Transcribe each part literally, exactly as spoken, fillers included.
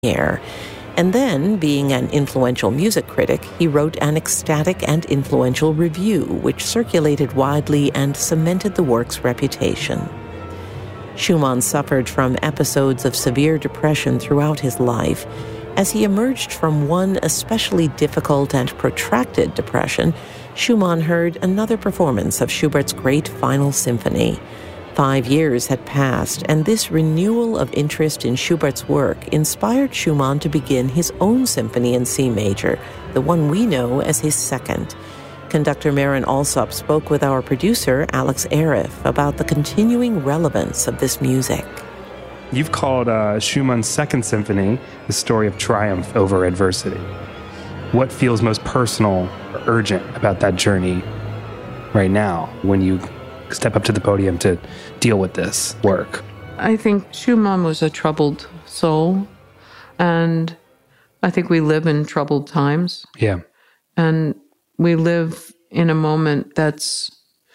air. And then, being an influential music critic, he wrote an ecstatic and influential review, which circulated widely and cemented the work's reputation. Schumann suffered from episodes of severe depression throughout his life. As he emerged from one especially difficult and protracted depression, Schumann heard another performance of Schubert's great Final Symphony. Five years had passed, and this renewal of interest in Schubert's work inspired Schumann to begin his own symphony in C major, the one we know as his second. Conductor Maren Alsop spoke with our producer, Alex Arif, about the continuing relevance of this music. You've called uh, Schumann's Second Symphony the story of triumph over adversity. What feels most personal or urgent about that journey right now when you step up to the podium to deal with this work? I think Schumann was a troubled soul, and I think we live in troubled times. Yeah. And we live in a moment that's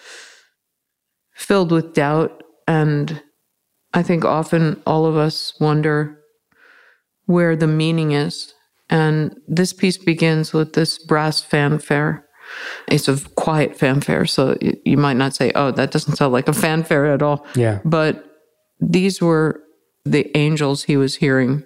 filled with doubt, and I think often all of us wonder where the meaning is. And this piece begins with this brass fanfare. It's a quiet fanfare, so you might not say, oh, that doesn't sound like a fanfare at all. Yeah. But these were the angels he was hearing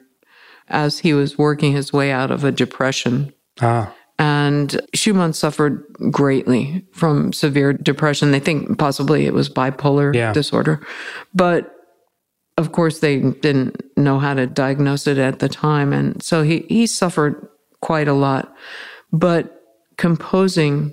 as he was working his way out of a depression. Ah. And Schumann suffered greatly from severe depression. They think possibly it was bipolar yeah. disorder. But of course, they didn't know how to diagnose it at the time. And so he, he suffered quite a lot. But composing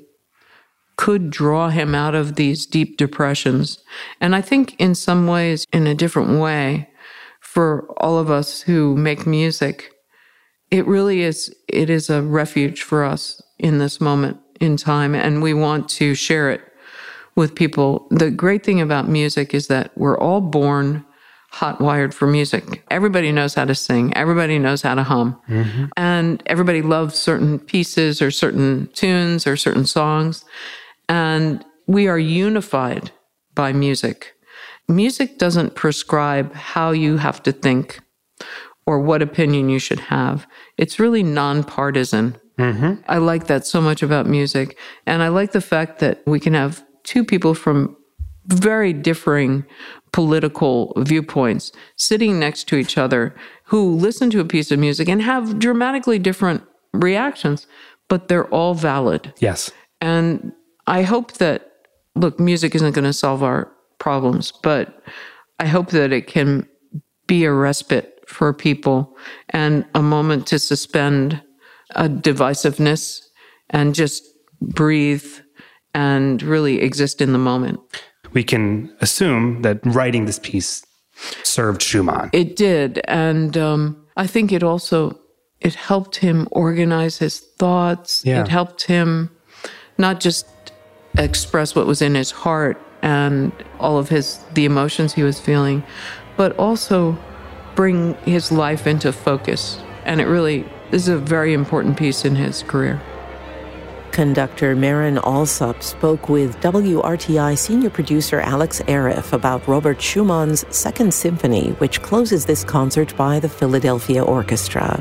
could draw him out of these deep depressions. And I think in some ways, in a different way, for all of us who make music, it really is, it is a refuge for us in this moment in time, and we want to share it with people. The great thing about music is that we're all born hot-wired for music. Everybody knows how to sing. Everybody knows how to hum. Mm-hmm. And everybody loves certain pieces or certain tunes or certain songs. And we are unified by music. Music doesn't prescribe how you have to think or what opinion you should have. It's really nonpartisan. Mm-hmm. I like that so much about music. And I like the fact that we can have two people from very differing political viewpoints sitting next to each other who listen to a piece of music and have dramatically different reactions, but they're all valid. Yes. And I hope that, look, music isn't going to solve our problems, but I hope that it can be a respite for people and a moment to suspend a divisiveness and just breathe and really exist in the moment. We can assume that writing this piece served Schumann. It did. And um, I think it also, it helped him organize his thoughts. Yeah. It helped him not just express what was in his heart and all of his, the emotions he was feeling, but also bring his life into focus. And it really is a very important piece in his career. Conductor Maren Alsop spoke with W R T I senior producer Alex Arif about Robert Schumann's Second Symphony, which closes this concert by the Philadelphia Orchestra.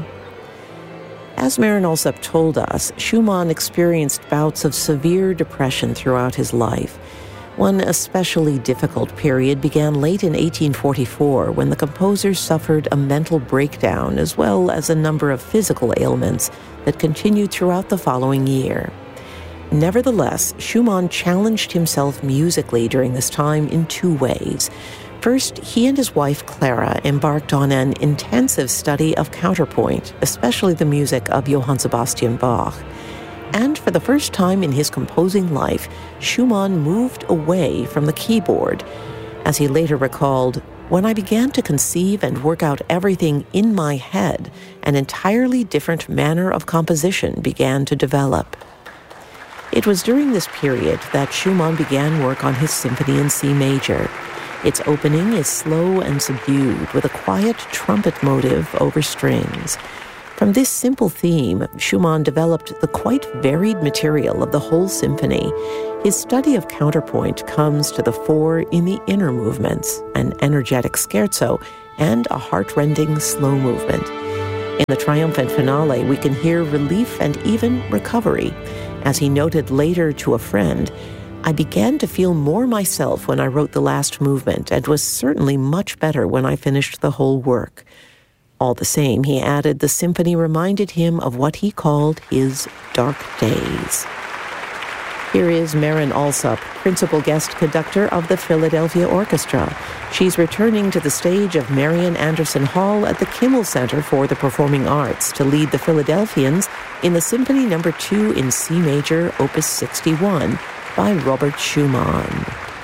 As Maren Alsop told us, Schumann experienced bouts of severe depression throughout his life. One especially difficult period began late in eighteen forty-four when the composer suffered a mental breakdown as well as a number of physical ailments that continued throughout the following year. Nevertheless, Schumann challenged himself musically during this time in two ways. First, he and his wife Clara embarked on an intensive study of counterpoint, especially the music of Johann Sebastian Bach. And for the first time in his composing life, Schumann moved away from the keyboard. As he later recalled, "When I began to conceive and work out everything in my head, an entirely different manner of composition began to develop." It was during this period that Schumann began work on his symphony in C major. Its opening is slow and subdued, with a quiet trumpet motive over strings. From this simple theme, Schumann developed the quite varied material of the whole symphony. His study of counterpoint comes to the fore in the inner movements, an energetic scherzo and a heart-rending slow movement. In the triumphant finale, we can hear relief and even recovery. As he noted later to a friend, I began to feel more myself when I wrote the last movement and was certainly much better when I finished the whole work. All the same, he added, the symphony reminded him of what he called his dark days. Here is Maren Alsop, principal guest conductor of the Philadelphia Orchestra. She's returning to the stage of Marian Anderson Hall at the Kimmel Center for the Performing Arts to lead the Philadelphians in the Symphony Number two in C Major, Opus sixty-one, by Robert Schumann.